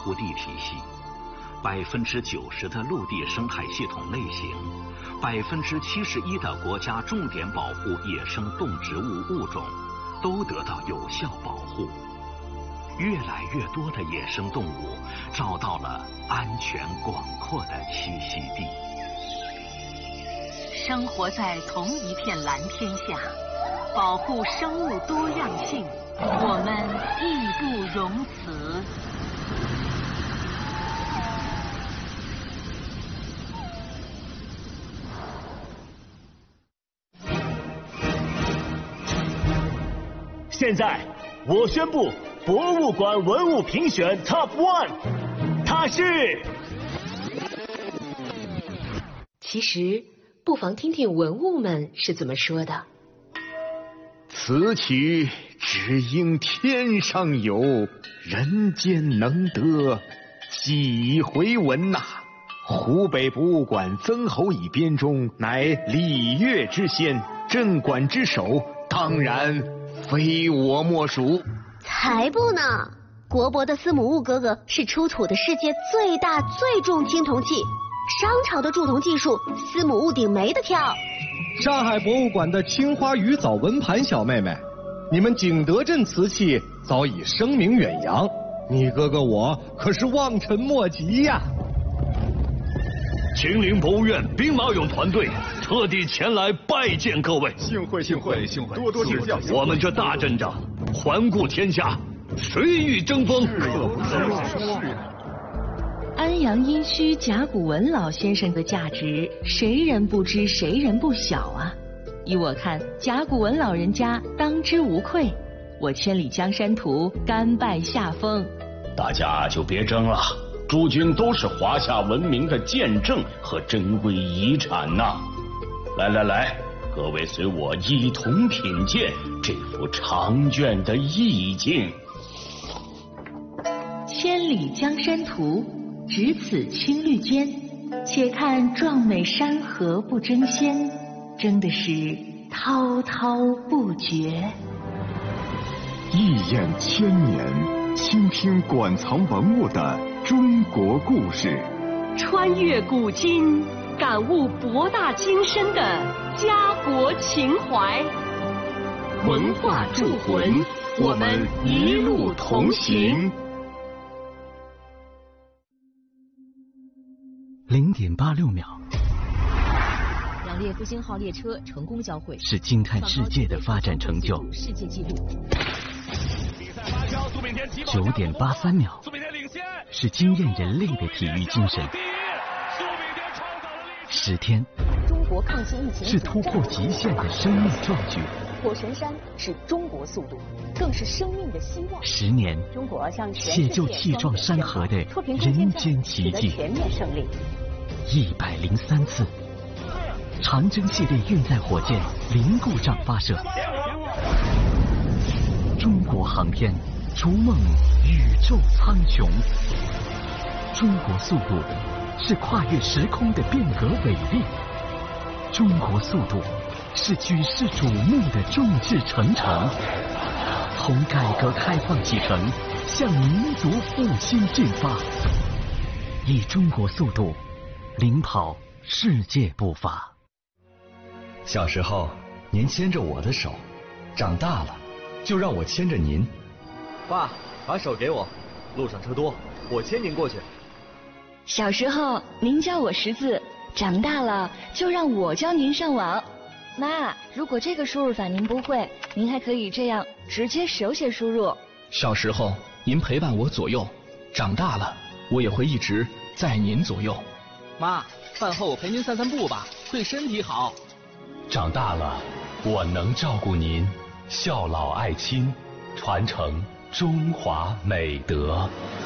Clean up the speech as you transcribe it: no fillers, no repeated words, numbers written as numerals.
护地体系，90%的陆地生态系统类型，71%的国家重点保护野生动植物物种都得到有效保护。越来越多的野生动物找到了安全广阔的栖息地。 生活在同一片蓝天下，保护生物多样性，我们义不容辞。 现在，我宣布博物馆文物评选 Top 1， 它是。 其实，不妨听听文物们是怎么说的。 此曲只应天上有，人间能得几回闻呐！湖北博物馆曾侯乙编中，乃礼乐之先，镇馆之首，当然非我莫属。 才不呢！国博的司母戊哥哥是出土的世界最大最重青铜器，商朝的铸铜技术，司母戊顶没得挑。 上海博物馆的青花鱼藻纹盘小妹妹，你们景德镇瓷器早已声名远扬，你哥哥我可是望尘莫及呀！ 秦岭博物院兵马俑团队特地前来拜见各位， 幸会幸会幸会，多多指教。 我们这大阵仗，环顾天下，谁与争锋？ 安阳殷墟甲骨文老先生的价值，谁人不知，谁人不晓啊！依我看，甲骨文老人家当之无愧。我千里江山图，甘拜下风。 大家就别争了，诸君都是华夏文明的见证和珍贵遗产呐！来来来，各位随我一同品鉴这幅长卷的意境。 千里江山图，只此青绿间，且看壮美山河不争先，争的是滔滔不绝。 一眼千年，倾听馆藏文物的中国故事， 穿越古今，感悟博大精深的家国情怀。文化铸魂，我们一路同行。 0.86秒， 两列复兴号列车成功交汇， 是惊叹世界的发展成就。 世界纪录。 9.83秒，是惊艳人类的体育精神。10天， 中国抗击疫情是突破极限的生命壮举。 火神山是中国速度，更是生命的希望。 10年， 中国向全世界写就气壮山河的人间奇迹。 全面胜利。 103次，长征系列运载火箭零故障发射。中国航天逐梦宇宙苍穹。中国速度是跨越时空的变革伟力。中国速度是举世瞩目的众志成城。从改革开放启程，向民族复兴进发，以中国速度领跑世界步伐。 小时候您牵着我的手，长大了就让我牵着您。 爸，把手给我，路上车多，我牵您过去。 小时候您教我识字，长大了就让我教您上网。妈，如果这个输入法您不会，您还可以这样直接手写输入。 小时候您陪伴我左右，长大了我也会一直在您左右。 妈，饭后我陪您散散步吧，对身体好。 长大了我能照顾您，孝老爱亲，传承中华美德。